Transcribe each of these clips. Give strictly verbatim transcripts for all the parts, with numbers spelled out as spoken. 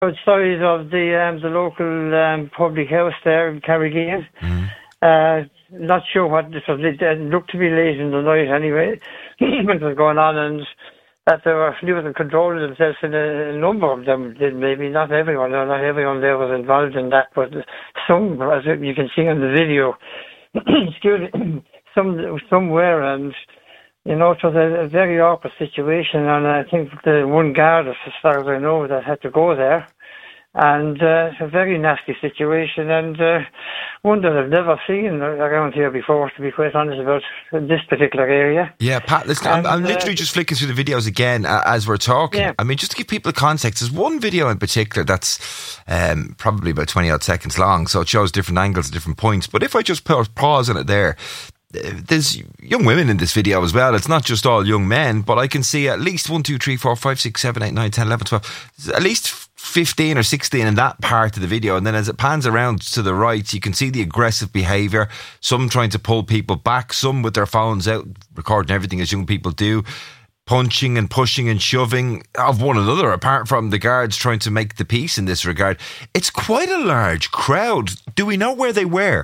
outside of the um, the local um, public house there in Carrigain. Mm. Uh, not sure what this was. It looked to be late in the night anyway when it was going on, and that they were losing control of themselves, and a, a number of them did. Maybe not everyone, no, not everyone there was involved in that, but some, as you can see on the video, excuse me, some some were, and you know, it was a, a very awkward situation, and I think the one guard, as far as I know, that had to go there. And uh, a very nasty situation, and uh, one that I've never seen around here before, to be quite honest, about this particular area. Yeah, Pat, listen, and, I'm, I'm literally uh, just flicking through the videos again uh, as we're talking. Yeah. I mean, just to give people context, there's one video in particular that's um, probably about twenty odd seconds long, so it shows different angles at different points. But if I just put pause on it there, there's young women in this video as well. It's not just all young men, but I can see at least one, two, three, four, five, six, seven, eight, nine, ten, eleven, twelve, at least fifteen or sixteen in that part of the video. And then as it pans around to the right, you can see the aggressive behaviour, some trying to pull people back, some with their phones out recording everything as young people do, punching and pushing and shoving of one another, apart from the guards trying to make the peace in this regard. It's quite a large crowd. Do we know where they were?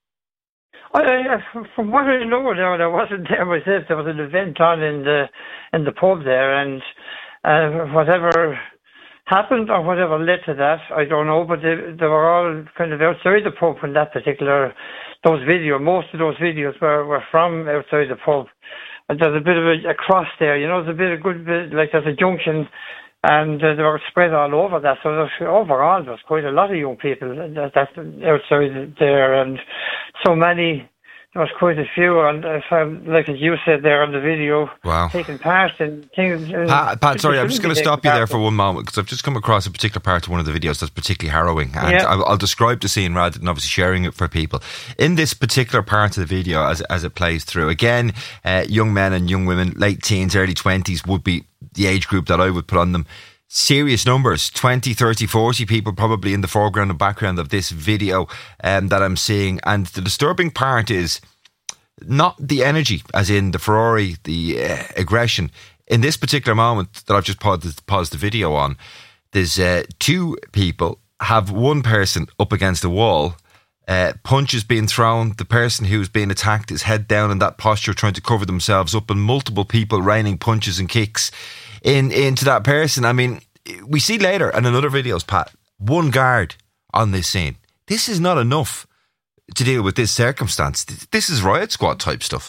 I, from what I know, there, there wasn't there myself. There was an event on in the in the pub there, and uh, whatever happened or whatever led to that, I don't know. But they, they were all kind of outside the pub in that particular those videos. Most of those videos were, were from outside the pub. And there's a bit of a, a cross there, you know. There's a bit of good bit, like there's a junction. And uh, they were spread all over that. So there's, overall, there's quite a lot of young people that, that outside there, and so many. There was quite a few, and uh, like as you said there on the video, wow, taking part in things. Pat, Pat sorry, I'm just going to stop you there for one moment, because I've just come across a particular part of one of the videos that's particularly harrowing, and yeah. I'll, I'll describe the scene rather than obviously sharing it for people. In this particular part of the video, as as it plays through, again, uh, young men and young women, late teens, early twenties would be the age group that I would put on them. Serious numbers, twenty, thirty, forty people probably in the foreground and background of this video um, that I'm seeing. And the disturbing part is not the energy, as in the Ferrari, the uh, aggression. In this particular moment that I've just paused, paused the video on, there's uh, two people, have one person up against a wall, uh, punches being thrown, the person who's being attacked is head down in that posture trying to cover themselves up, and multiple people raining punches and kicks in into that person. I mean, we see later in another videos, Pat, one guard on this scene. This is not enough to deal with this circumstance. This is riot squad type stuff.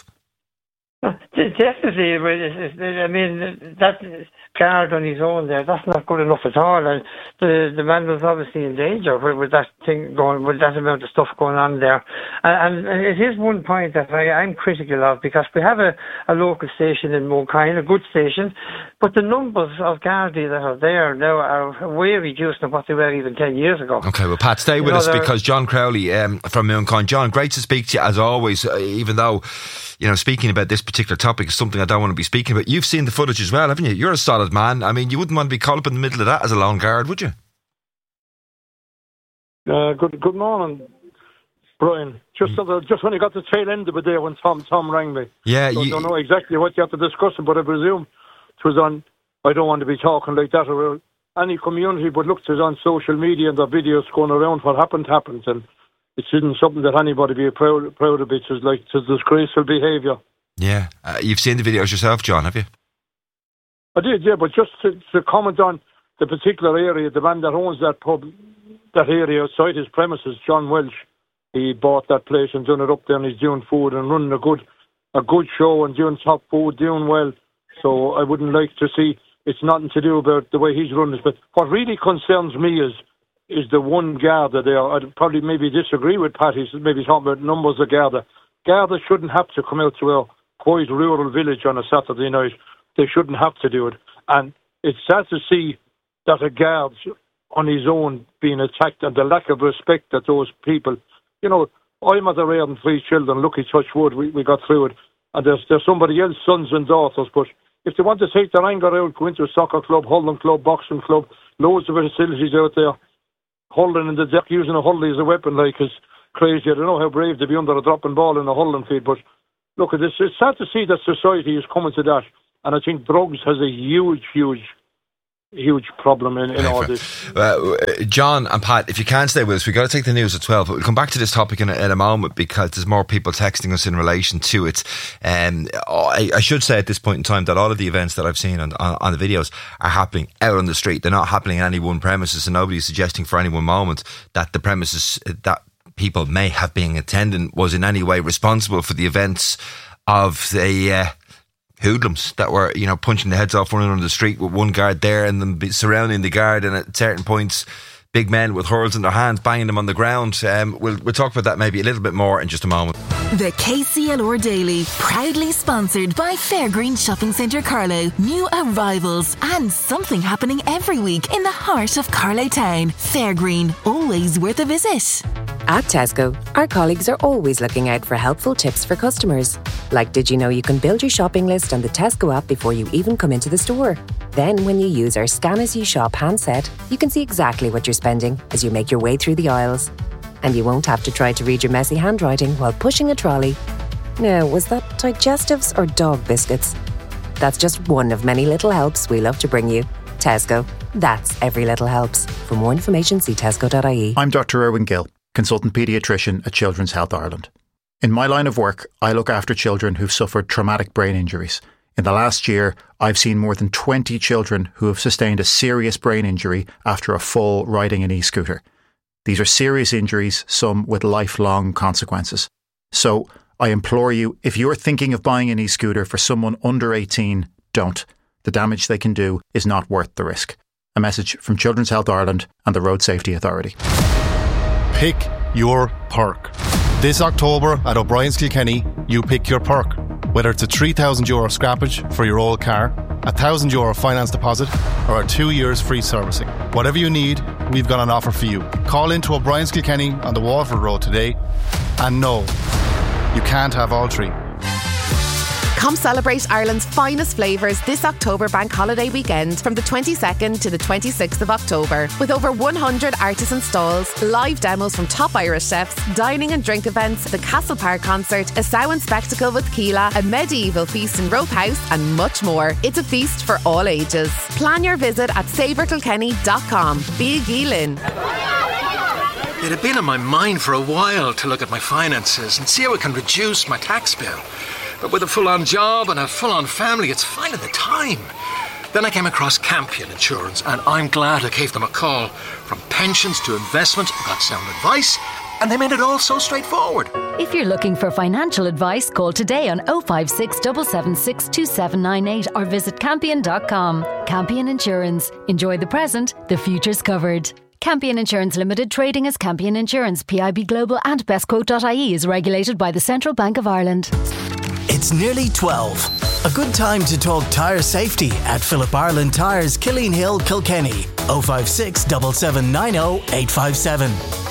Definitely, I mean, that guard on his own there, that's not good enough at all. And the the man was obviously in danger with, with that thing going, with that amount of stuff going on there. And, and it is one point that I, I'm critical of, because we have a, a local station in Mooncoin, a good station, but the numbers of Gardaí that are there now are way reduced than what they were even ten years ago. Okay, well, Pat, stay with you us, because John Crowley um, from Mooncoin. John, great to speak to you as always, uh, even though, you know, speaking about this particular topic is something I don't want to be speaking about. You've seen the footage as well, haven't you? You're a solid man. I mean, you wouldn't want to be caught up in the middle of that as a lone guard, would you? Uh, good good morning, Brian. Just mm. just when you got the tail end of it there when Tom Tom rang me. Yeah, so you I don't know exactly what you have to discuss, but I presume it was on, I don't want to be talking like that around any community, but look, it was on social media and the videos going around. What happened, happens, and it isn't something that anybody be proud, proud of. It's like, it's disgraceful behaviour. Yeah. Uh, you've seen the videos yourself, John, have you? I did, yeah, but just to, to comment on the particular area, the man that owns that pub, that area outside his premises, John Welsh, he bought that place and done it up there, and he's doing food and running a good a good show and doing top food, doing well. So I wouldn't like to see, it's nothing to do about the way he's running it. But what really concerns me is is the one Garda there. I'd probably maybe disagree with Pat. He's maybe talking about numbers of Garda. Garda shouldn't have to come out to a quiet rural village on a Saturday night. They shouldn't have to do it. And it's sad to see that a guard on his own being attacked, and the lack of respect that those people, you know, I'm at the rearing three children, lucky touch wood, we, we got through it. And there's, there's somebody else's sons and daughters, but if they want to take their anger out, go into a soccer club, hurling club, boxing club, loads of facilities out there, hurling in the deck, using a hurley as a weapon, like, is crazy. I don't know how brave they'd be under a dropping ball in a hurling field, but look, it's, it's sad to see that society is coming to that, and I think drugs has a huge, huge huge problem in, in all this. Uh, John and Pat, if you can stay with us, we've got to take the news at twelve, but we'll come back to this topic in a, in a moment because there's more people texting us in relation to it. Um, I, I should say at this point in time that all of the events that I've seen on, on, on the videos are happening out on the street. They're not happening at any one premises, and nobody's suggesting for any one moment that the premises that people may have been attending was in any way responsible for the events of the uh, hoodlums that were, you know, punching the heads off one another on the street with one guard there and them surrounding the guard, and at certain points big men with hurls in their hands banging them on the ground. Um, we'll, we'll talk about that maybe a little bit more in just a moment. The K C L R Daily, proudly sponsored by Fairgreen Shopping Centre Carlow. New arrivals and something happening every week in the heart of Carlow Town. Fairgreen, always worth a visit. At Tesco, our colleagues are always looking out for helpful tips for customers. Like, did you know you can build your shopping list on the Tesco app before you even come into the store? Then, when you use our Scan As You Shop handset, you can see exactly what you're spending as you make your way through the aisles. And you won't have to try to read your messy handwriting while pushing a trolley. Now, was that digestives or dog biscuits? That's just one of many little helps we love to bring you. Tesco, that's every little helps. For more information, see tesco dot I E. I'm Doctor Erwin Gill, consultant paediatrician at Children's Health Ireland. In my line of work, I look after children who've suffered traumatic brain injuries. In the last year, I've seen more than twenty children who have sustained a serious brain injury after a fall riding an e-scooter. These are serious injuries, some with lifelong consequences. So, I implore you, if you're thinking of buying an e-scooter for someone under eighteen, don't. The damage they can do is not worth the risk. A message from Children's Health Ireland and the Road Safety Authority. Pick your perk. This October at O'Brien's Kilkenny, you pick your perk. Whether it's a three thousand euro scrappage for your old car, a one thousand euro finance deposit, or a two years free servicing. Whatever you need, we've got an offer for you. Call into O'Brien's Kilkenny on the Waterford Road today. And no, you can't have all three. Come celebrate Ireland's finest flavours this October bank holiday weekend from the twenty-second to the twenty-sixth of October. With over one hundred artisan stalls, live demos from top Irish chefs, dining and drink events, the Castle Park concert, a Samhain spectacle with Keela, a medieval feast in Rope House and much more. It's a feast for all ages. Plan your visit at savour kilkenny dot com. Be Geelin. It had been on my mind for a while to look at my finances and see how I can reduce my tax bill. But with a full-on job and a full-on family, it's finding the time. Then I came across Campion Insurance, and I'm glad I gave them a call. From pensions to investment, I got sound advice, and they made it all so straightforward. If you're looking for financial advice, call today on oh five six, seven seven six, two seven nine eight or visit campion dot com. Campion Insurance. Enjoy the present, the future's covered. Campion Insurance Limited, trading as Campion Insurance, P I B Global and bestquote dot I E is regulated by the Central Bank of Ireland. It's nearly twelve. A good time to talk tyre safety at Philip Ireland Tyres, Killeen Hill, Kilkenny. oh five six, seven seven nine oh, eight five seven.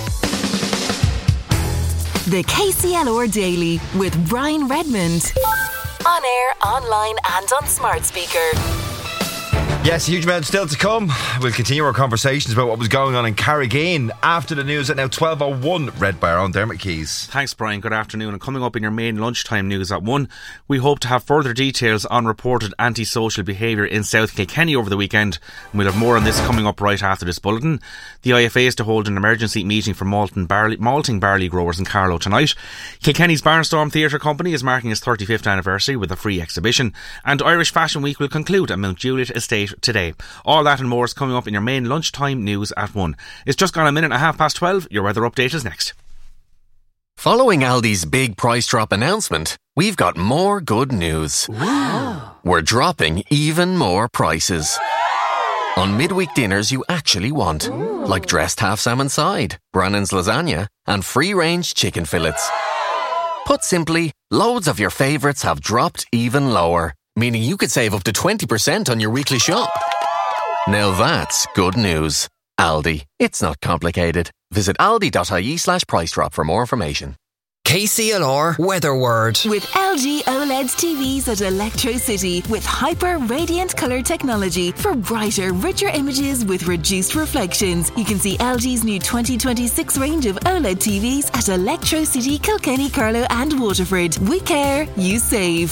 The K C L R Daily with Brian Redmond. On air, online and on smart speaker. Yes, a huge amount still to come. We'll continue our conversations about what was going on in Carrigain after the news at now twelve oh one, read by our own Dermot Keys. Thanks, Brian. Good afternoon. And coming up in your main lunchtime news at one, we hope to have further details on reported antisocial behaviour in South Kilkenny over the weekend. And we'll have more on this coming up right after this bulletin. The I F A is to hold an emergency meeting for malting barley, malting barley growers in Carlow tonight. Kilkenny's Barnstorm Theatre Company is marking its thirty-fifth anniversary with a free exhibition. And Irish Fashion Week will conclude at Mount Juliet Estate today. All that and more is coming up in your main lunchtime news at one. It's just gone a minute and a half past twelve. Your weather update is next. Following Aldi's big price drop announcement, we've got more good news. Wow. We're dropping even more prices. On midweek dinners you actually want. Ooh. Like dressed half salmon side, Brannan's lasagna, and free-range chicken fillets. Put simply, loads of your favourites have dropped even lower, meaning you could save up to twenty percent on your weekly shop. Now that's good news. Aldi. It's not complicated. Visit aldi dot I E slash price drop for more information. K C L R Weather Word. With L G OLED T Vs at Electro City with hyper radiant colour technology for brighter, richer images with reduced reflections. You can see L G's new twenty twenty-six range of OLED T Vs at Electro City, Kilkenny, Carlow and Waterford. We care, you save.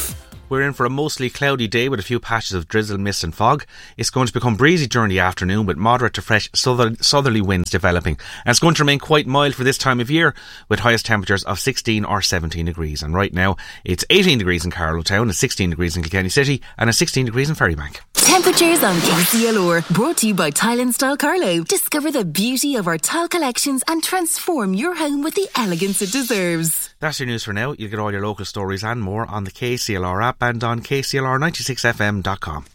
We're in for a mostly cloudy day with a few patches of drizzle, mist and fog. It's going to become breezy during the afternoon with moderate to fresh souther- southerly winds developing. And it's going to remain quite mild for this time of year with highest temperatures of sixteen or seventeen degrees. And right now it's eighteen degrees in Carlow Town, it's sixteen degrees in Kilkenny City and it's sixteen degrees in Ferrybank. Temperatures on K C L R, brought to you by Tile and Style Carlow. Discover the beauty of our tile collections and transform your home with the elegance it deserves. That's your news for now. You'll get all your local stories and more on the K C L R app and on K C L R ninety-six F M dot com.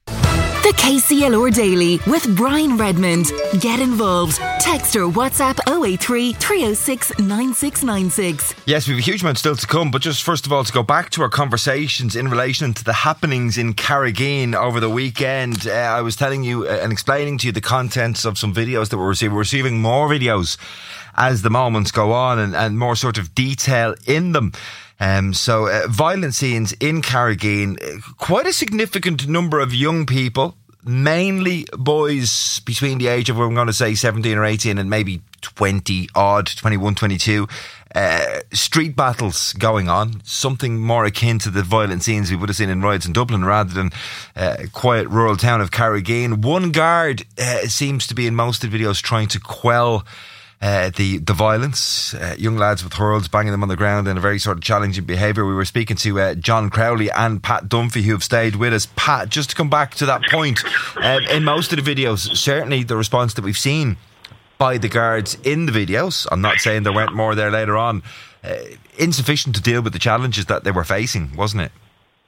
The K C L R Daily with Brian Redmond. Get involved. Text or WhatsApp oh eight three, three oh six, nine six nine six. Yes, we have a huge amount still to come, but just first of all to go back to our conversations in relation to the happenings in Carrigean over the weekend. Uh, I was telling you uh, and explaining to you the contents of some videos that we're receiving. We're receiving more videos as the moments go on and, and more sort of detail in them. Um, so uh, violent scenes in Carrigean, quite a significant number of young people, mainly boys between the age of, I'm going to say seventeen or eighteen and maybe twenty odd, twenty-one, twenty-two, uh, street battles going on, something more akin to the violent scenes we would have seen in riots in Dublin rather than uh, quiet rural town of Carrigean. One guard uh, seems to be in most of the videos trying to quell Uh, the the violence, uh, young lads with hurls, banging them on the ground in a very sort of challenging behaviour. We were speaking to uh, John Crowley and Pat Dunphy, who have stayed with us. Pat, just to come back to that point, uh, in most of the videos, certainly the response that we've seen by the guards in the videos, I'm not saying there weren't more there later on, uh, insufficient to deal with the challenges that they were facing, wasn't it?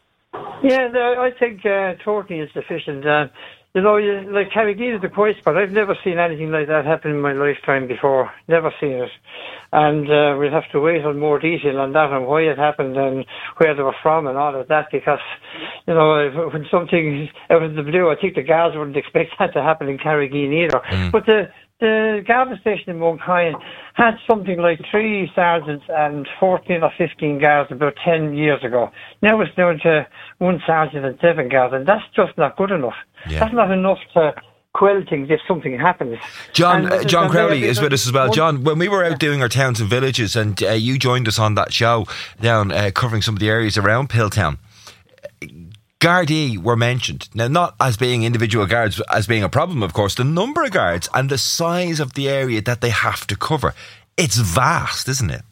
Yeah, I think uh, totally insufficient. Uh, You know, you, like Carrigean is the quiet spot. I've never seen anything like that happen in my lifetime before. Never seen it. And uh, we'll have to wait on more detail on that and why it happened and where they were from and all of that, because, you know, when something out of the blue, I think the guards wouldn't expect that to happen in Carrigean either. Mm. But the the guard station in Monkine had something like three sergeants and fourteen or fifteen guards about ten years ago. Now it's down to one sergeant and seven guards, and that's just not good enough. Yeah. That's not enough to quell things if something happens. John uh, John Crowley is with us as well. John, when we were out doing our towns and villages and uh, you joined us on that show down uh, covering some of the areas around Pilltown, Gardaí were mentioned. Now, not as being individual guards, as being a problem, of course. The number of guards and the size of the area that they have to cover, it's vast, isn't it?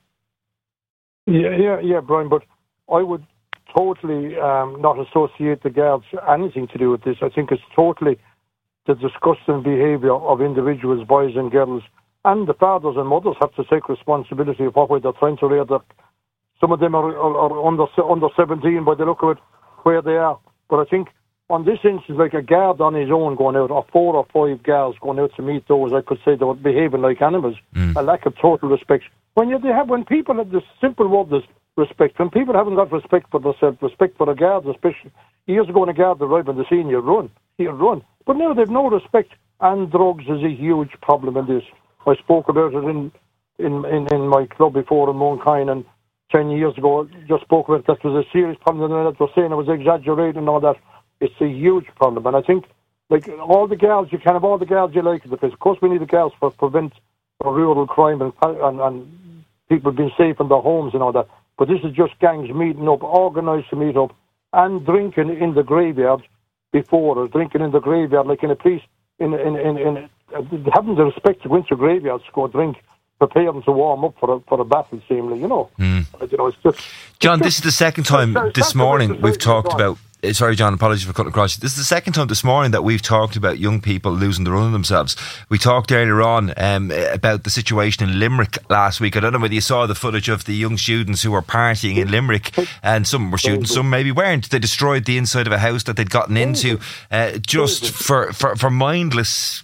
Yeah, yeah, yeah, Brian, but I would totally um, not associate the guards anything to do with this. I think it's totally the disgusting behaviour of individuals, boys and girls, and the fathers and mothers have to take responsibility of what way they're trying to rear. That some of them are, are, are under under seventeen by the look of it, where they are. But I think on this instance, like a guard on his own going out, or four or five guards going out to meet those, I could say they were behaving like animals. Mm. A lack of total respect. When you they have, when people have this simple word, this respect. When people haven't got respect for themselves, respect for the guards, especially years ago, when a guard arrived on the scene, you run, you run. But now they've no respect, and drugs is a huge problem in this. I spoke about it in in in, in my club before in Monkine, and ten years ago, just spoke about that was a serious problem, and that was saying it was exaggerated and all that. It's a huge problem, and I think, like, all the girls, you can have all the girls you like, because of course we need the girls for prevent rural crime and, and, and people being safe in their homes and all that. But this is just gangs meeting up, organised to meet up, and drinking in the graveyard before, or drinking in the graveyard, like in a place, in, in, in, in uh, having the respect to go into graveyards to go drink, preparing to warm up for a, for a battle, seemingly, you know. Mm. You know, it's just, John, it's this just, is the second time it's, it's, this it's morning we've talked about... Sorry, John, apologies for cutting across you. This is the second time this morning that we've talked about young people losing the run of themselves. We talked earlier on um, about the situation in Limerick last week. I don't know whether you saw the footage of the young students who were partying in Limerick, and some were students, some maybe weren't. They destroyed the inside of a house that they'd gotten into uh, just for, for, for mindless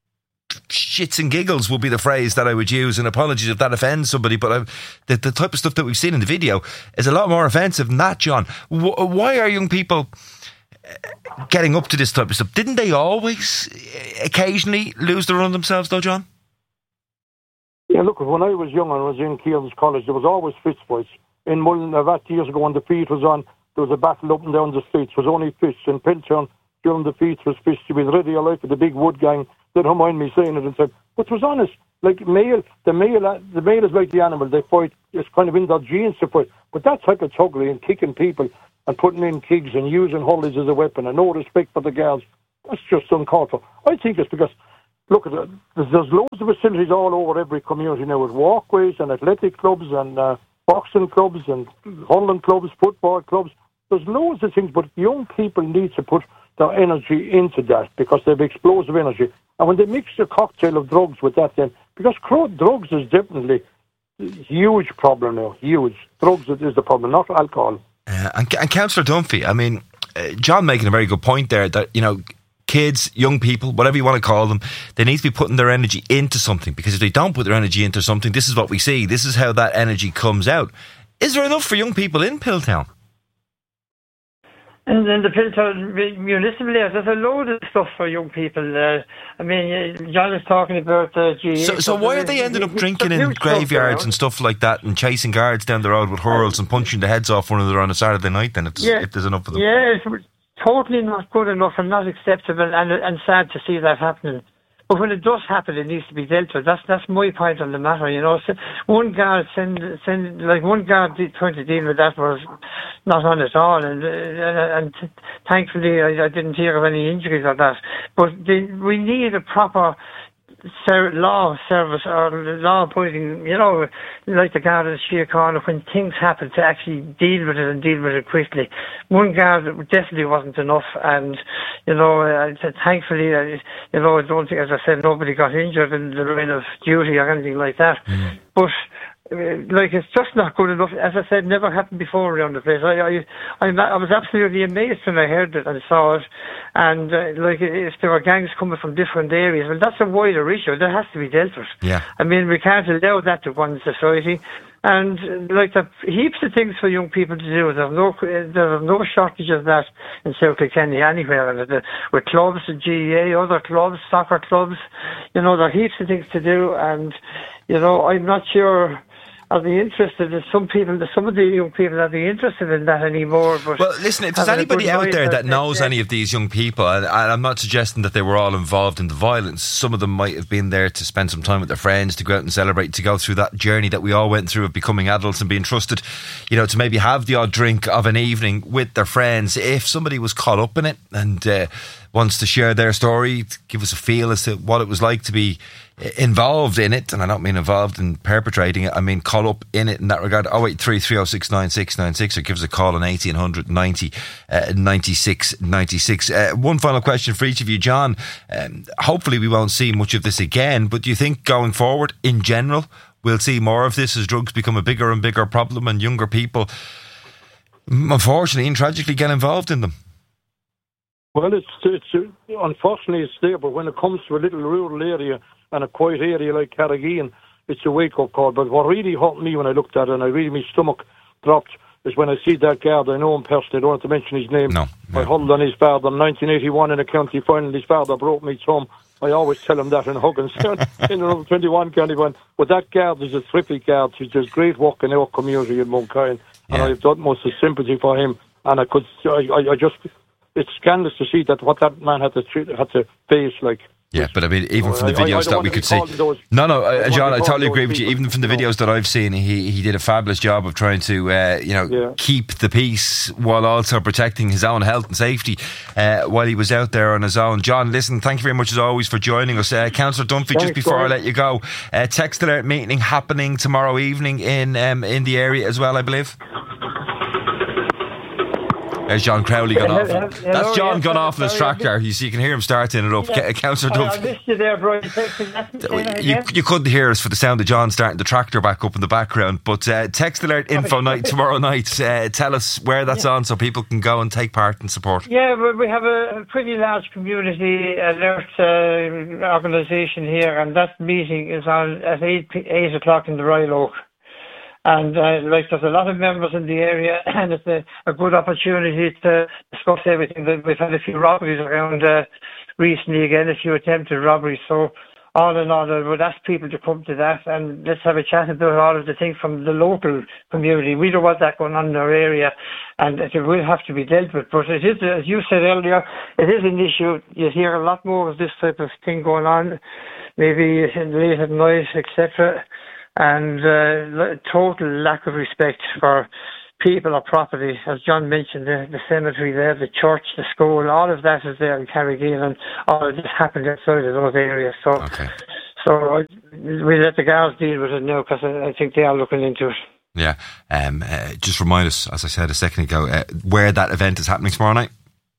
shits and giggles would be the phrase that I would use, and apologies if that offends somebody, but I've, the, the type of stuff that we've seen in the video is a lot more offensive than that, John. W- why are young people getting up to this type of stuff? Didn't they always occasionally lose the run of themselves though, John? Yeah, look, when I was young and I was in Keel's College, there was always fist fights. In Mullinavatt years ago when the feet was on, there was a battle up and down the streets. It was only fists. In Piltown, during the feet was fists. You was ready alive for the big wood gang. They don't mind me saying it and said, but it was honest. Like male, the male, the male is like the animal. They fight. It's kind of in their genes to fight. But that type of thuggery and kicking people, and putting in kids and using hurleys as a weapon and no respect for the girls. That's just uncalled for. I think it's because, look at it, there's, there's loads of facilities all over every community now with walkways and athletic clubs and uh, boxing clubs and hurling clubs, football clubs. There's loads of things, but young people need to put their energy into that because they have explosive energy. And when they mix a cocktail of drugs with that, then, because drugs is definitely a huge problem now, huge. Drugs is the problem, not alcohol. Uh, and, and Councillor Dunphy, I mean, uh, John making a very good point there that, you know, kids, young people, whatever you want to call them, they need to be putting their energy into something, because if they don't put their energy into something, this is what we see. This is how that energy comes out. Is there enough for young people in Piltown? And in the Piltown municipal area, there's a load of stuff for young people. Uh, I mean, John is talking about uh, G A. So, so why are they ending up drinking in graveyards and stuff like that and chasing guards down the road with hurls and punching the heads off one another on a Saturday night then, if there's, yeah, if there's enough of them? Yeah, it's totally not good enough and not acceptable, and and sad to see that happening. But when it does happen, it needs to be dealt with. That's that's my point on the matter. You know, so one guard send send like one guard trying to deal with that was not on at all, and and, and thankfully I, I didn't hear of any injuries or that. But the, we need a proper ser- law service or law appointing, you know, like the guard at the Shea Corner, when things happen, to actually deal with it and deal with it quickly. One guard definitely wasn't enough, and you know, uh, thankfully, uh, you know, I don't think, as I said, nobody got injured in the line of duty or anything like that. Mm. But Uh, like, it's just not good enough. As I said, never happened before around the place. I I, I, I was absolutely amazed when I heard it and saw it. And uh, like, if there were gangs coming from different areas, well, that's a wider issue. That has to be dealt with. Yeah. I mean, we can't allow that to one society. And uh, like, there are heaps of things for young people to do. There's no there's no shortage of that in South Kilkenny anywhere. And uh, with clubs, the G A A, other clubs, soccer clubs, you know, there are heaps of things to do. And you know, I'm not sure. Are they interested in some people? Some of the young people are they interested in that anymore? But well, listen, if there's anybody out there that knows any of these young people, and I'm not suggesting that they were all involved in the violence. Some of them might have been there to spend some time with their friends, to go out and celebrate, to go through that journey that we all went through of becoming adults and being trusted, you know, to maybe have the odd drink of an evening with their friends. If somebody was caught up in it and uh, wants to share their story, to give us a feel as to what it was like to be involved in it, and I don't mean involved in perpetrating it, I mean caught up in it in that regard, oh eight three three oh six nine six nine six, or give us a call on eighteen hundred ninety uh, ninety-six ninety-six. Uh, one final question for each of you, John. Um, hopefully we won't see much of this again, but do you think going forward in general we'll see more of this as drugs become a bigger and bigger problem and younger people unfortunately and tragically get involved in them? Well, it's, it's unfortunately it's there, but when it comes to a little rural area and a quiet area like Carrigean, it's a wake-up call. But what really hurt me when I looked at it, and I really, my stomach dropped, is when I see that guard. I know him personally, I don't want to mention his name. No, no. I huddled on his father in nineteen eighty-one in a county final. His father brought me home. I always tell him that in Huggins, in the twenty-one county final. But that guard is a terrific guard. He does great work in our community in Muncairn. Yeah. And I've got most of sympathy for him. And I could, I, I, I just, it's scandalous to see that what that man had to had to face, like. Yeah, but I mean, even from the videos I, I that we could see, those, no, no, uh, John, I totally agree with you. Even from the videos that I've seen, he he did a fabulous job of trying to, uh, you know, yeah. keep the peace while also protecting his own health and safety uh, while he was out there on his own. John, listen, thank you very much as always for joining us. Uh, Councillor Dunphy, Thanks, just before Brian. I let you go, uh, text alert meeting happening tomorrow evening in um, in the area as well, I believe. There's John Crowley gone off. Hello, That's John yes, gone off in his tractor. You see, you can hear him starting it up. Yeah. Councillor Dunphy. I missed you there, Brian. You, you couldn't hear us for the sound of John starting the tractor back up in the background. But uh, text alert info night tomorrow night. Uh, tell us where that's yeah. on so people can go and take part and support. Yeah, well, we have a pretty large community alert uh, organisation here, and that meeting is on at eight, eight o'clock in the Royal Oak. And uh, like, there's a lot of members in the area, and it's a, a good opportunity to discuss everything. We've had a few robberies around uh, recently, again, a few attempted robberies. So, all in all, I would ask people to come to that, and let's have a chat about all of the things from the local community. We don't want that going on in our area, and it will have to be dealt with. But it is, as you said earlier, it is an issue. You hear a lot more of this type of thing going on, maybe late at night, et cetera, and uh, total lack of respect for people or property. As John mentioned, the, the cemetery there, the church, the school, all of that is there in Carrigain, and all of this happened outside of those areas. So, okay. so we let the girls deal with it now, because I, I think they are looking into it. Yeah. Um, uh, just remind us, as I said a second ago, uh, where that event is happening tomorrow night.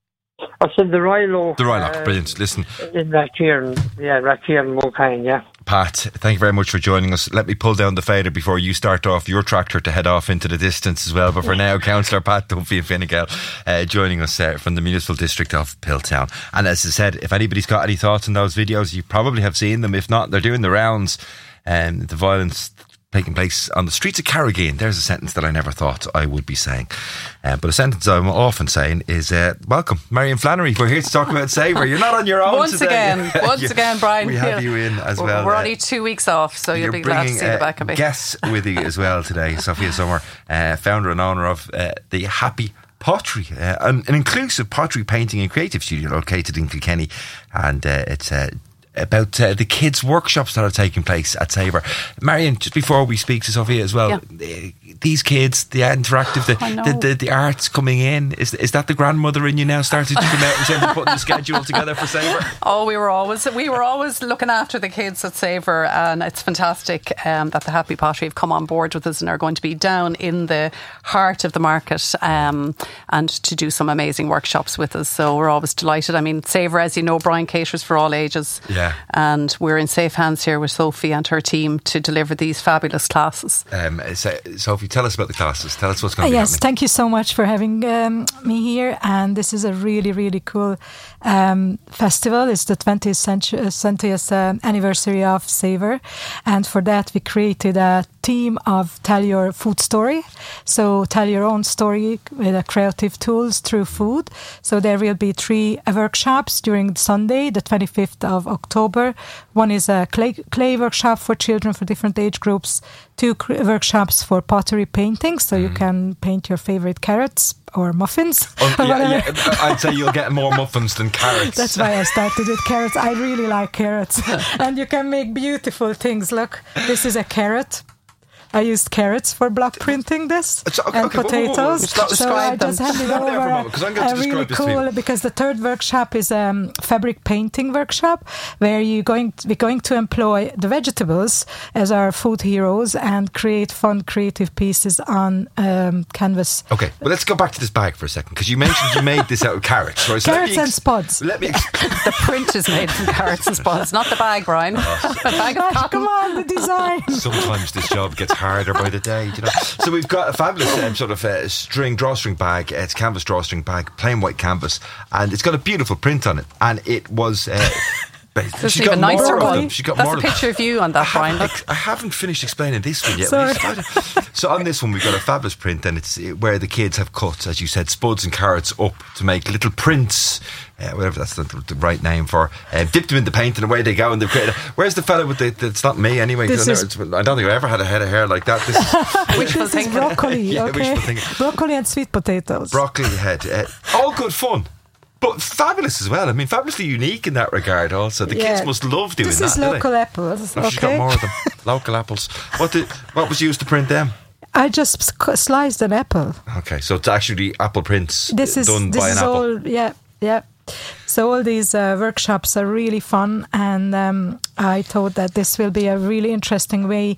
I said the Rilo. The Rilo, uh, brilliant. Listen. In Rathkieran, yeah, Rathkieran, Mulcahy, yeah. Pat, thank you very much for joining us. Let me pull down the fader before you start off your tractor to head off into the distance as well. But for now, Councillor Pat Dunphy and Fine Gael uh, joining us uh, from the Municipal District of Piltown. And as I said, if anybody's got any thoughts on those videos, you probably have seen them. If not, they're doing the rounds. Um, the violence taking place on the streets of Carrigain. There's a sentence that I never thought I would be saying. Uh, but a sentence I'm often saying is, uh, welcome, Marion Flannery. We're here to talk about Savour. You're not on your own Once today. again, once again, Brian. We have you in as we're, well. We're uh, only two weeks off, so you'll be glad to see uh, the back of me. Guests with you as well today. Sophia Summer, uh, founder and owner of uh, the Happy Pottery, uh, an, an inclusive pottery painting and creative studio located in Kilkenny. And uh, it's... Uh, about uh, the kids' workshops that are taking place at Savour. Marion, just before we speak to Sophia as well, yeah. these kids, the interactive, the, the, the, the arts coming in, is is that the grandmother in you now started to come out and say we're putting the schedule together for Savour? Oh, we were always we were always looking after the kids at Savour, and it's fantastic um, that the Happy Pottery have come on board with us and are going to be down in the heart of the market um, and to do some amazing workshops with us. So we're always delighted. I mean, Savour, as you know, Brian, caters for all ages. Yeah. And we're in safe hands here with Sophie and her team to deliver these fabulous classes. Um, so, Sophie, tell us about the classes. Tell us what's going to uh, be yes, happening. Thank you so much for having um, me here. And this is a really, really cool um, festival. It's the twentieth century, uh, twentieth uh, anniversary of Savour. And for that, we created a team of Tell Your Food Story. So tell your own story with uh, creative tools through food. So there will be three uh, workshops during Sunday, the twenty-fifth of October. One is a clay, clay workshop for children for different age groups. Two cr- workshops for pottery painting, so mm. you can paint your favorite carrots or muffins. Oh, or yeah, yeah, I'd say you'll get more muffins than carrots. That's why I started with carrots. I really like carrots. And you can make beautiful things. Look, this is a carrot. I used carrots for block printing this so, okay, and okay, potatoes. Whoa, whoa, whoa. Stop, so I just handed over a, I'm going a to really this cool, because the third workshop is a um, fabric painting workshop where you're going to, we're going to employ the vegetables as our food heroes and create fun creative pieces on um, canvas. Okay, well let's go back to this bag for a second, because you mentioned you made this out of carrots. Right? So carrots ex- and spuds. Let me ex- The print is made from carrots and spuds, not the bag, Brian. Oh. The bag of cotton. Come on, the design. Sometimes this job gets harder by the day. You know? So we've got a fabulous um, sort of uh, string drawstring bag. Uh, it's a canvas drawstring bag, plain white canvas, and it's got a beautiful print on it. And it was. Uh, There's she even got nicer more one. of them. She got That's more a of them. picture of you on that, Brian. I, I haven't finished explaining this one yet. Sorry. So on this one, we've got a fabulous print, and it's where the kids have cut, as you said, spuds and carrots up to make little prints. Uh, whatever that's the, the right name for, uh, dipped them in the paint and away they go, and they've created. Where's the fella with the? the it's not me anyway. This I, is, it's, I don't think I ever had a head of hair like that. This is, wishful this is broccoli. yeah, okay, wishful thinking. Broccoli and sweet potatoes. Broccoli head, uh, all good fun. But fabulous as well. I mean, fabulously unique in that regard also. The yeah. kids must love doing this that. This is local they? apples. Oh, okay. she's got more of them. Local apples. What did? What was used to print them? I just sc- sliced an apple. Okay, so it's actually apple prints this is, done this by an is apple. All, yeah, yeah. So all these uh, workshops are really fun, and um, I thought that this will be a really interesting way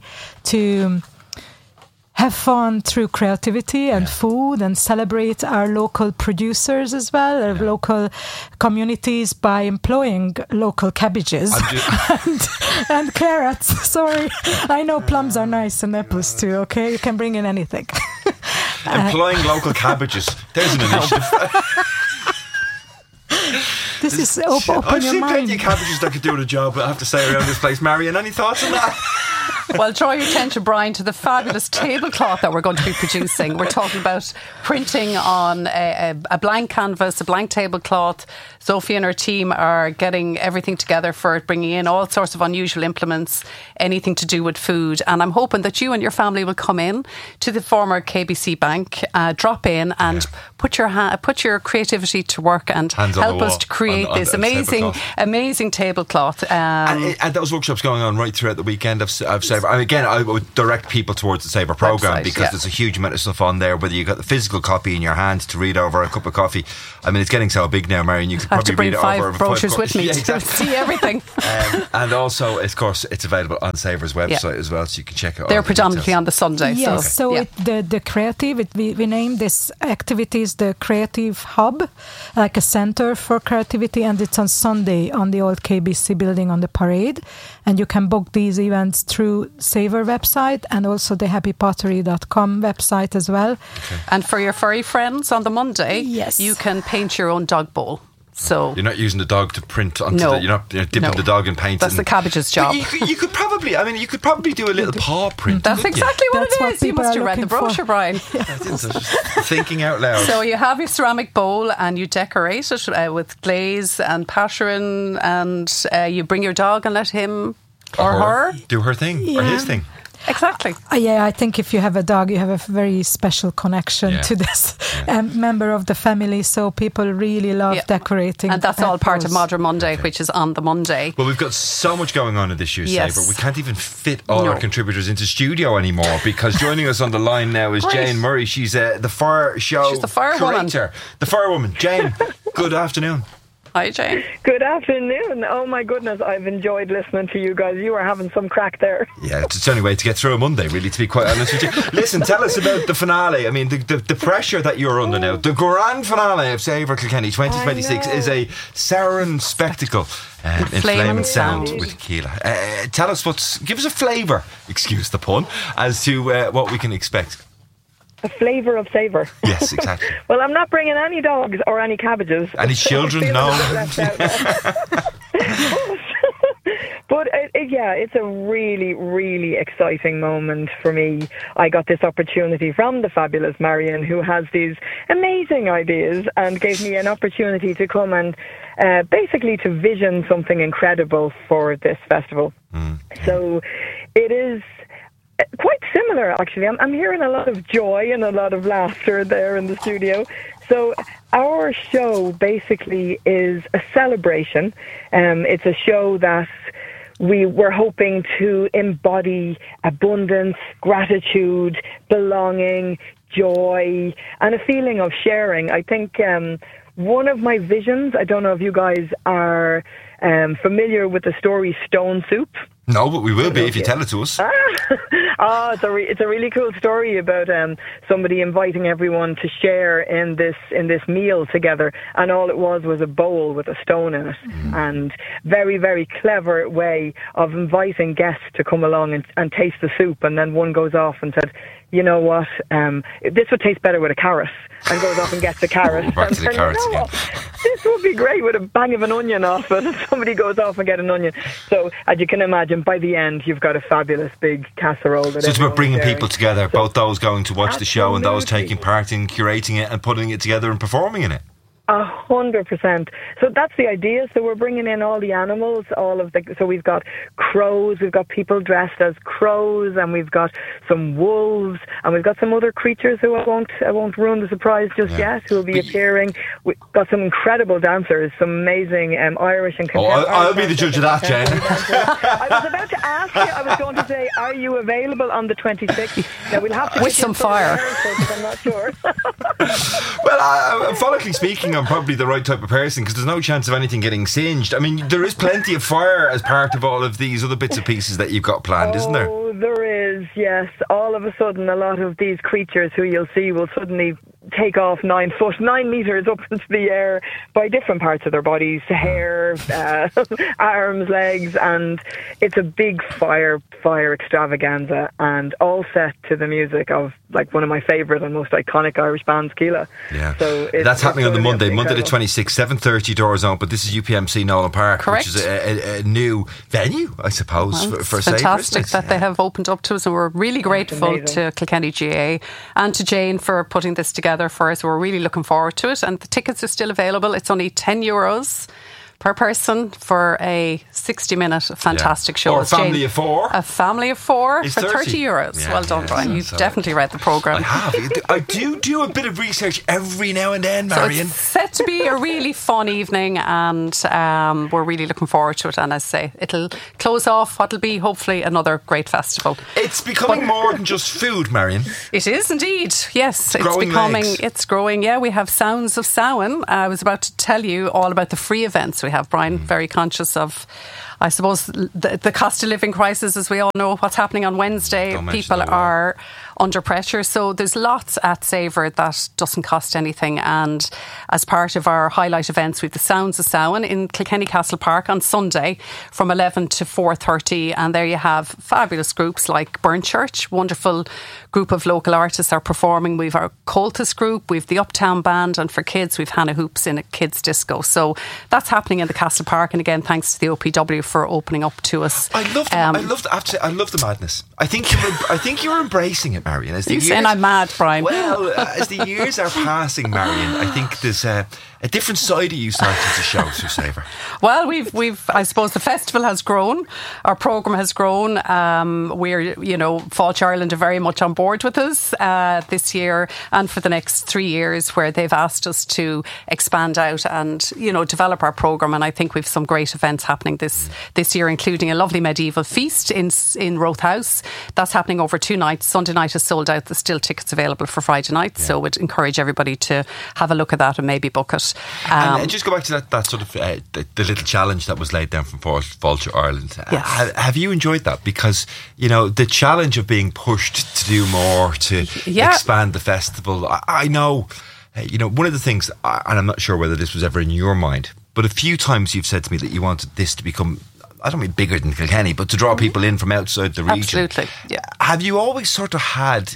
to have fun through creativity and yeah. food, and celebrate our local producers as well, our yeah. local communities, by employing local cabbages and, and carrots. Sorry, I know plums are nice and apples too, okay? You can bring in anything. Employing uh, local cabbages. There's an initiative. This is op- open I've your seen mind. plenty of cabbages that could do the job, I have to say, around this place. Marion, any thoughts on that? Well, draw your attention, Brian, to the fabulous tablecloth that we're going to be producing. We're talking about printing on a, a, a blank canvas, a blank tablecloth. Sophie and her team are getting everything together for it, bringing in all sorts of unusual implements, anything to do with food. And I'm hoping that you and your family will come in to the former K B C Bank, uh, drop in and yeah. put your ha- put your creativity to work and Hands help us to create create on, on, this on amazing, tablecloth. amazing tablecloth. Um, and, and those workshops going on right throughout the weekend of, of Savour. I mean, again, I would direct people towards the Savour programme Website, because yeah. there's a huge amount of stuff on there. Whether you got the physical copy in your hand to read over a cup of coffee. I mean, it's getting so big now, Marion. You could I have probably to bring read it five over brochures five with me yeah, to exactly. see everything. um, and also, of course, it's available on Savour's website Yeah. as well, so you can check it out. They're predominantly on the Sunday. Yes, so, so yeah. it, the, the creative, it, we, we named this activities the Creative Hub, like a center for creativity, and it's on Sunday on the old K B C building on the Parade. And you can book these events through Savour website and also the happy pottery dot com website as well. Okay. And for your furry friends on the Monday, yes. you can paint your own dog bowl. So you're not using the dog to print onto no, the, you're not you're dipping no. the dog in paint. That's and, the cabbage's job. You could, you could probably, I mean, you could probably do a little paw print. That's exactly what That's it what is. You people must are have read the looking brochure, for. Brian. Just thinking out loud. So you have your ceramic bowl and you decorate it uh, with glaze and pattern, and uh, you bring your dog and let him or her do her thing Yeah. or his thing. Exactly. Uh, yeah, I think if you have a dog, you have a very special connection Yeah. to this um, member of the family. So people really love Yeah. decorating. And that's all part of outdoors. Modern Monday, which is on the Monday. Well, we've got so much going on in this year's Yes. Savour. We can't even fit all No. our contributors into studio anymore because joining us on the line now is Great. Jane Murray. She's uh, the fire show She's the firewoman. curator. The firewoman. Jane, good afternoon. Hi, Jane. Good afternoon. Oh my goodness, I've enjoyed listening to you guys. You are having some crack there. Yeah, it's the only way to get through a Monday, really, to be quite honest with you. Listen, tell us about the finale. I mean, the, the, the pressure that you're under now. The grand finale of Savour Kilkenny twenty twenty-six is a Saran spectacle. Um, in Flame Flame and Sound Sound. with Keela. Uh, tell us what's, give us a flavour, excuse the pun, as to uh, what we can expect. A flavour of savour. Yes, exactly. Well, I'm not bringing any dogs or any cabbages. Any children? I feel No. a bit left out now. But it, it, yeah, it's a really, really exciting moment for me. I got this opportunity from the fabulous Marion, who has these amazing ideas, and gave me an opportunity to come and uh, basically to vision something incredible for this festival. Mm. So it is quite similar, actually. I'm, I'm hearing a lot of joy and a lot of laughter there in the studio. So our show basically is a celebration. Um, it's a show that we were hoping to embody abundance, gratitude, belonging, joy, and a feeling of sharing. I think um, one of my visions, I don't know if you guys are um, familiar with the story Stone Soup. No, but we will be if you tell it to us. Oh, it's a re- it's a really cool story about um, somebody inviting everyone to share in this in this meal together, and all it was was a bowl with a stone in it, mm. and very very clever way of inviting guests to come along and, and taste the soup, and then one goes off and said, you know what, um, this would taste better with a carrot, and goes off and gets a carrot. Back to the and, carrots you know again. what? This would be great with a bang of an onion off it, and somebody goes off and get an onion. So as you can imagine, by the end you've got a fabulous big casserole. That So it's about everyone's bringing sharing. people together, both those going to watch the show and those Absolutely. taking part in curating it and putting it together and performing in it. A hundred percent. So that's the idea. So we're bringing in all the animals, all of the. So we've got crows, we've got people dressed as crows, and we've got some wolves, and we've got some other creatures who I won't, I won't ruin the surprise just Yeah. yet. Who will be appearing. We've got some incredible dancers, some amazing um, Irish and. Oh, I'll, I'll be the Irish judge of that, Jane. I was about to ask you. I was going to say, are you available on the twenty-sixth? Now we'll have to With get some you fire. because I'm not sure. Well, I, I, follically speaking, I'm probably the right type of person because there's no chance of anything getting singed. I mean, there is plenty of fire as part of all of these other bits and pieces that you've got planned, isn't there? Oh, there is, yes. All of a sudden, a lot of these creatures who you'll see will suddenly take off nine foot, nine metres up into the air by different parts of their bodies, hair, uh, arms, legs, and it's a big fire, fire extravaganza, and all set to the music of like one of my favourite and most iconic Irish bands, Keela. Yeah. So it's, That's happening it's on the gonna be Monday, Monday the incredible. twenty-sixth, seven thirty doors open, but this is U P M C Nolan Park, Correct. which is a, a, a new venue, I suppose, Well, for, it's for Savour, fantastic isn't it? that they have opened up to us, and we're really grateful amazing. to Kilkenny G A and to Jane for putting this together for us. We're really looking forward to it, and the tickets are still available. It's only ten euros per person for a sixty minute fantastic yeah. show. Or a family Jane, of four. A family of four it's for thirty, thirty euros. Yeah, well done, yeah, Brian. You've so definitely read the programme. I have. I do do a bit of research every now and then, Marion. So it's set to be a really fun evening, and um, we're really looking forward to it. And as I say, it'll close off what'll be hopefully another great festival. It's becoming but, more than just food, Marion. It is indeed. Yes, it's, it's becoming. Legs. It's growing. Yeah, we have Sounds of Samhain. I was about to tell you all about the free events we have, Brian. Mm. Very conscious of, I suppose, the, the cost of living crisis, as we all know what's happening on Wednesday. Don't People are under pressure. So there's lots at Savour that doesn't cost anything. And as part of our highlight events, we have the Sounds of Samhain in Kilkenny Castle Park on Sunday from eleven to four thirty. And there you have fabulous groups like Burn Church, wonderful group of local artists are performing. We've our Coltis group, we've the Uptown Band, and for kids, we've Hannah Hoops in a kids disco. So that's happening in the Castle Park. And again, thanks to the O P W for opening up to us. I love the, um, I love the, I have to say, I love the madness. I think you're, I think you're embracing it, Marion. As the You're years, saying I'm mad, Brian. Well, uh, as the years are passing, Marion, I think there's uh, a different side of you starting to show through Savour. Well, we've, we've, I suppose the festival has grown. Our programme has grown. Um, we're, you know, Fáilte Ireland are very much on board with us uh, this year and for the next three years where they've asked us to expand out and, you know, develop our programme. And I think we've some great events happening this this year, including a lovely medieval feast in in Roath House. That's happening over two nights. Sunday night is sold out. There's still tickets available for Friday night. Yeah. So we'd encourage everybody to have a look at that and maybe book it. Um, and, and just go back to that, that sort of uh, the, the little challenge that was laid down from Fáilte Ireland. Yes. Have, have you enjoyed that? Because, you know, the challenge of being pushed to do more, to yeah. expand the festival. I, I know, you know, one of the things, and I'm not sure whether this was ever in your mind, but a few times you've said to me that you wanted this to become, I don't mean bigger than Kilkenny, but to draw people in from outside the region. Absolutely, yeah. Have you always sort of had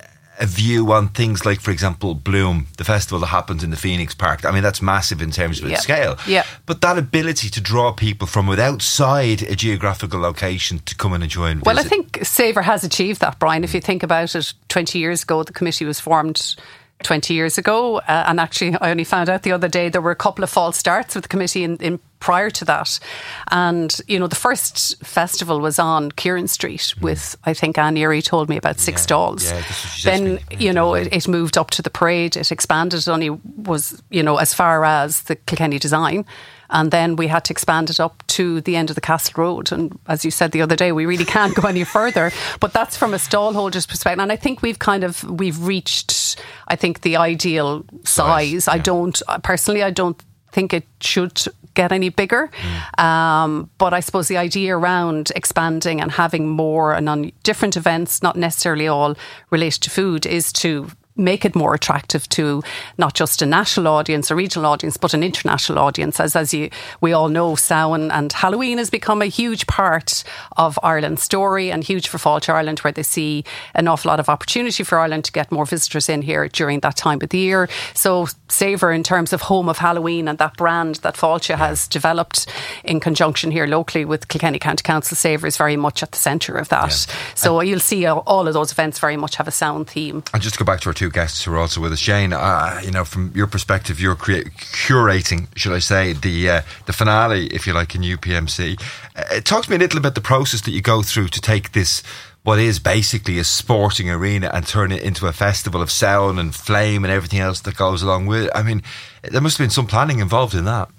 a view on things like, for example, Bloom, the festival that happens in the Phoenix Park? I mean, that's massive in terms of its yeah. scale. Yeah. But that ability to draw people from outside a geographical location to come and enjoy and visit. Well, I think Savour has achieved that, Brian. If you think about it, twenty years ago, the committee was formed twenty years ago. Uh, and actually, I only found out the other day there were a couple of false starts with the committee in, in prior to that. And, you know, the first festival was on Kieran Street with, mm. I think Anne Erie told me, about six yeah, stalls. Yeah, then, you know, it, it moved up to the parade. It expanded. It only was, you know, as far as the Kilkenny design. And then we had to expand it up to the end of the Castle Road. And as you said the other day, we really can't go any further. But that's from a stallholder's perspective. And I think we've kind of, we've reached, I think, the ideal size. size yeah. I don't, personally, I don't think it should get any bigger. Mm. Um, but I suppose the idea around expanding and having more and on different events, not necessarily all related to food, is to make it more attractive to not just a national audience or regional audience, but an international audience. As as you, we all know, Samhain and Halloween has become a huge part of Ireland's story and huge for Fáilte Ireland, where they see an awful lot of opportunity for Ireland to get more visitors in here during that time of the year. So Savour, in terms of home of Halloween and that brand that Fáilte has developed in conjunction here locally with Kilkenny County Council, Savour is very much at the centre of that. Yeah. So and you'll see all of those events very much have a sound theme. And just to go back to our two guests who are also with us, Jane, uh, you know, from your perspective, you're crea- curating, should I say, the uh, the finale, if you like, in U P M C. Uh, talk to me a little about the process that you go through to take this, what is basically a sporting arena, and turn it into a festival of sound and flame and everything else that goes along with it. I mean, there must have been some planning involved in that.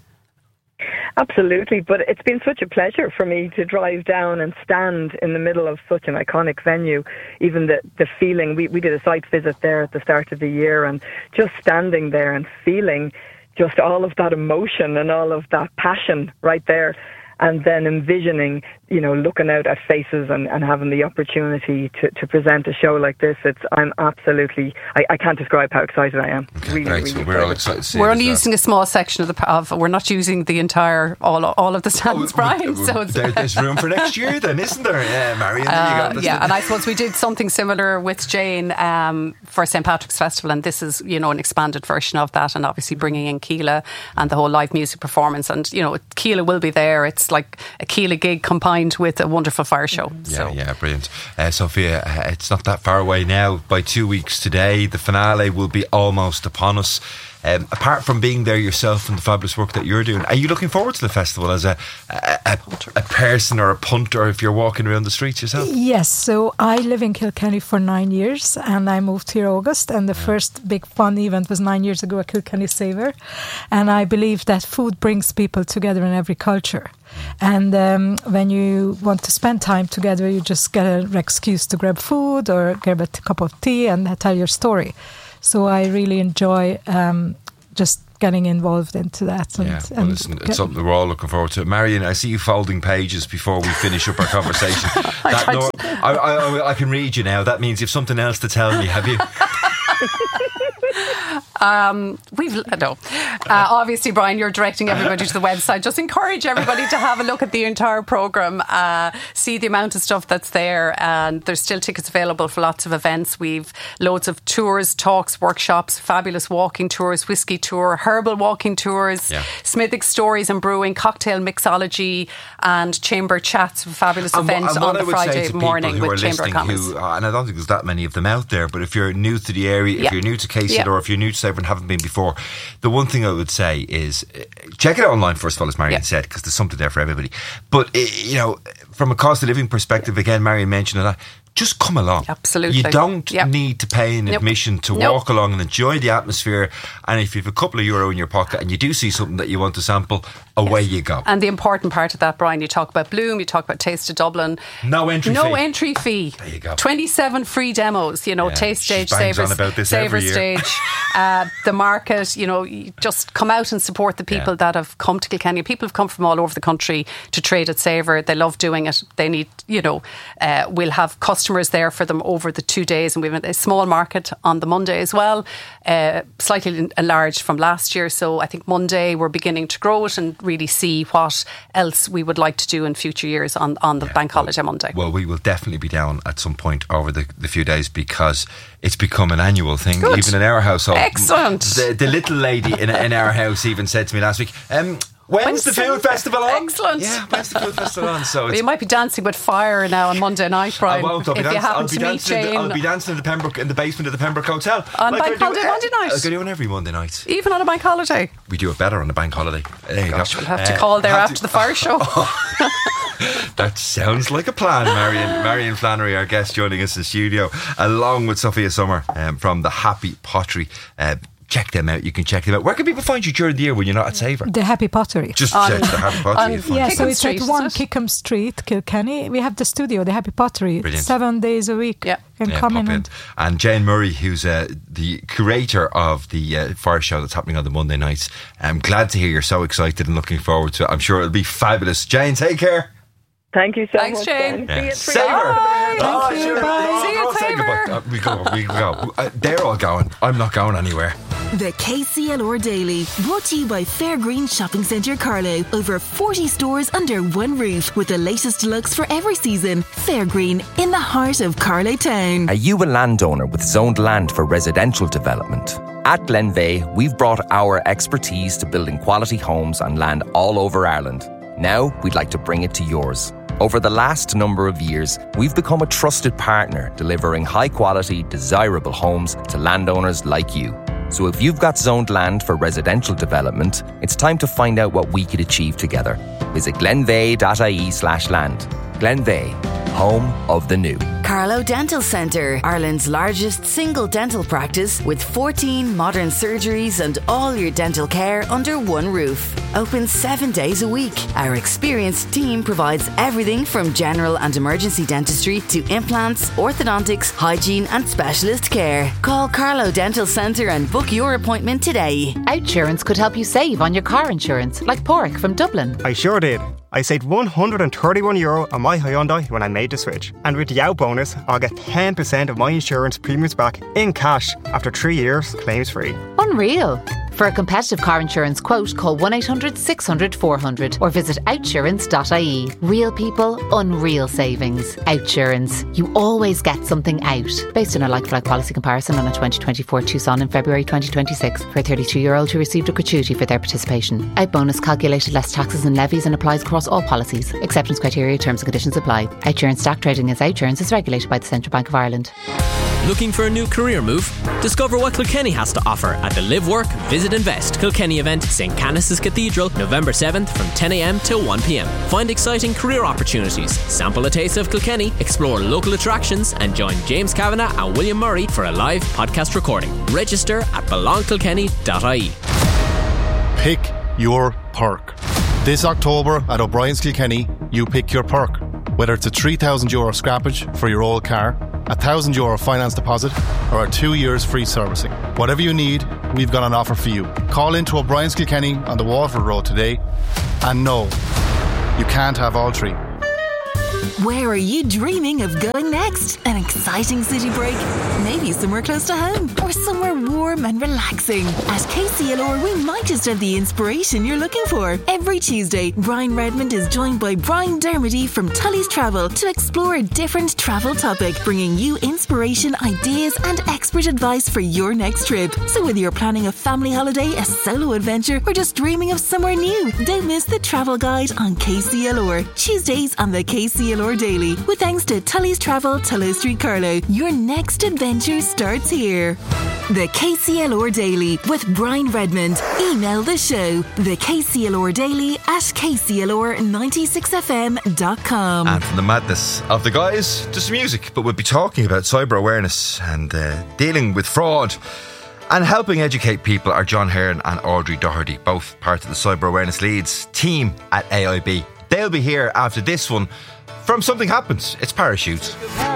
Absolutely, but it's been such a pleasure for me to drive down and stand in the middle of such an iconic venue. Even the, the feeling, we, we did a site visit there at the start of the year, and just standing there and feeling just all of that emotion and all of that passion right there. And then envisioning, you know, looking out at faces and, and having the opportunity to, to present a show like this. It's I'm absolutely, I, I can't describe how excited I am. Okay, really, great. really So we're all excited to see We're it only as well. using a small section of the of. We're not using the entire all all of the stands, Oh, Brian. well, So it's, there, there's room for next year, then, isn't there? Yeah, Marion. There Uh, you go. yeah, and I suppose we did something similar with Jane um, for Saint Patrick's Festival, and this is, you know, an expanded version of that, and obviously bringing in Keela and the whole live music performance. And, you know, Keela will be there. It's like a Keela gig combined with a wonderful fire show. Yeah, so. yeah, brilliant. Uh, Sophia, uh, it's not that far away now. By two weeks today, the finale will be almost upon us. Um, apart from being there yourself and the fabulous work that you're doing, are you looking forward to the festival as a a, a, a person or a punter if you're walking around the streets yourself? Yes, so I live in Kilkenny for nine years and I moved here August, and the yeah. first big fun event was nine years ago at Kilkenny Savour, and I believe that food brings people together in every culture. And um, when you want to spend time together, you just get an excuse to grab food or grab a cup of tea and tell your story. So I really enjoy um, just getting involved into that. And, yeah, well, and listen, it's something that we're all looking forward to. Marion, I see you folding pages before we finish up our conversation. that nor- I, I, I can read you now. That means you have something else to tell me, have you? Um, we've no. Uh, obviously, Brian, you're directing everybody to the website. Just encourage everybody to have a look at the entire programme, uh, see the amount of stuff that's there, and there's still tickets available for lots of events. We've loads of tours, talks, workshops, fabulous walking tours, whiskey tour, herbal walking tours, yeah. Smithic stories and brewing, cocktail mixology, and chamber chats. Fabulous and event what, and on the Friday morning with Chamber of Commerce. Who, and I don't think there's that many of them out there. But if you're new to the area, if yeah. you're new to K C L, yeah. or if you're new to Savour and haven't been before, the one thing I would say is uh, check it out online first of all, as Marion yeah. said, because there's something there for everybody. But uh, you know, from a cost of living perspective, again, Marion mentioned that. Just come along. Absolutely. You don't yep. need to pay an nope. admission to nope. walk along and enjoy the atmosphere. And if you have a couple of euro in your pocket and you do see something that you want to sample, away yes. you go. And the important part of that, Brian, you talk about Bloom, you talk about Taste of Dublin. No entry no fee. No entry fee. There you go. twenty-seven free demos, you know, yeah. Taste Stage, Savour Savour Stage, uh, the market, you know, you just come out and support the people yeah. that have come to Kilkenny. People have come from all over the country to trade at Savour. They love doing it. They need, you know, uh, we'll have customers there for them over the two days, and we have a small market on the Monday as well, uh, slightly enlarged from last year. So I think Monday we're beginning to grow it and really see what else we would like to do in future years on, on the yeah, bank holiday well, Monday. Well, we will definitely be down at some point over the, the few days, because it's become an annual thing. Good. Even in our household. Excellent. The, the little lady in, in our house even said to me last week, um, When's, when's the food festival on? Excellent. Yeah, when's the food festival on? So well, you might be dancing with fire now on Monday night, Brian. I won't. I'll be if dancing, you happen I'll be to meet Jane. The, I'll be dancing in the Pembroke in the basement of the Pembroke Hotel on like bank holiday do, Monday night. Like I do on every Monday night. Even on a bank holiday. We do it better on a bank holiday. There you Gosh, go. We'll have to uh, call there after to, the fire show. That sounds like a plan. Marion Marion Flannery, our guest, joining us in studio, along with Sophia Summer um, from the Happy Pottery. Uh, Check them out. You can check them out. Where can people find you during the year when you're not at Savour? The Happy Pottery. Just on, check the Happy Pottery. On, yeah, so it's Street, at one Kickham Street, Kilkenny. We have the studio, the Happy Pottery. Brilliant. Seven days a week. Yeah. You can yeah, come in, in. And, and Jane Murray, who's uh, the curator of the uh, fire show that's happening on the Monday nights. I'm glad to hear you're so excited and looking forward to it. I'm sure it'll be fabulous. Jane, take care. Thank you so Thanks, much. Jane. Yeah. See you Savour. Oh, Thank you. Bye. See you, Savour. Uh, we go. We go. Uh, they're all going. I'm not going anywhere. The K C L R Daily, brought to you by Fairgreen Shopping Centre Carlow. Over forty stores under one roof, with the latest looks for every season. Fairgreen, in the heart of Carlow Town. Are you a landowner with zoned land for residential development? At Glenveigh, we've brought our expertise to building quality homes on land all over Ireland. Now, we'd like to bring it to yours. Over the last number of years, we've become a trusted partner, delivering high-quality, desirable homes to landowners like you. So if you've got zoned land for residential development, it's time to find out what we could achieve together. Visit glenveigh.ie slash land. Glenveigh, home of the new. Carlow Dental Centre, Ireland's largest single dental practice with fourteen modern surgeries and all your dental care under one roof. Open seven days a week. Our experienced team provides everything from general and emergency dentistry to implants, orthodontics, hygiene and specialist care. Call Carlow Dental Centre and book your appointment today. Outsurance could help you save on your car insurance, like Porrick from Dublin. I sure did. I saved one hundred thirty-one euro on my Hyundai when I made the switch. And with the out bonus, I'll get ten percent of my insurance premiums back in cash after three years, claims free. Unreal. For a competitive car insurance quote, call one eight hundred six hundred four hundred or visit outsurance dot I E. Real people, unreal savings. Outsurance. You always get something out. Based on a like-for-like policy comparison on a twenty twenty-four Tucson in February twenty twenty-six for a thirty-two-year-old who received a gratuity for their participation. Out bonus calculated less taxes and levies and applies across all policies. Acceptance criteria, terms and conditions apply. Outsurance stock trading as Outsurance is regulated by the Central Bank of Ireland. Looking for a new career move? Discover what Kilkenny has to offer at the Live Work Visit Invest Kilkenny event, Saint Canice's Cathedral, November seventh from ten a m till one p m. Find exciting career opportunities, sample a taste of Kilkenny, explore local attractions and join James Kavanagh and William Murray for a live podcast recording. Register at belong kilkenny dot I E. Pick your perk. This October at O'Brien's Kilkenny, you pick your perk. Whether it's a three thousand euro scrappage for your old car, a one thousand euro finance deposit, or a two years free servicing. Whatever you need, we've got an offer for you. Call into O'Brien's Kilkenny on the Waterford Road today. And no, you can't have all three. Where are you dreaming of going next? An exciting city break? Maybe somewhere close to home? Or somewhere warm and relaxing? At K C L R, we might just have the inspiration you're looking for. Every Tuesday, Brian Redmond is joined by Brian Dermody from Tully's Travel to explore a different travel topic, bringing you inspiration, ideas and expert advice for your next trip. So whether you're planning a family holiday, a solo adventure, or just dreaming of somewhere new, don't miss the travel guide on K C L R. Tuesdays on the K C L R Daily. With thanks to Tully's Travel, Tullow Street, Carlow. Your next adventure starts here. The K C L R Daily with Brian Redmond. Email the show, the K C L R Daily at k c l r ninety-six f m dot com. And from the madness of the guys to some music, but we'll be talking about cyber awareness and uh, dealing with fraud and helping educate people are John Hearn and Audrey Doherty, both part of the Cyber Awareness Leads team at A I B. They'll be here after this one from Something Happens. It's Parachutes.